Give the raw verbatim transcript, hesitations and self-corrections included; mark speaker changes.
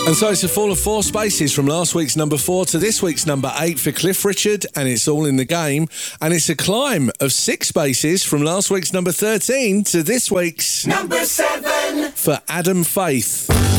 Speaker 1: And so it's a fall of four spaces from last week's number four to this week's number eight for Cliff Richard, and it's all in the game. And it's a climb of six spaces from last week's number thirteen to this week's
Speaker 2: number seven
Speaker 1: for Adam Faith.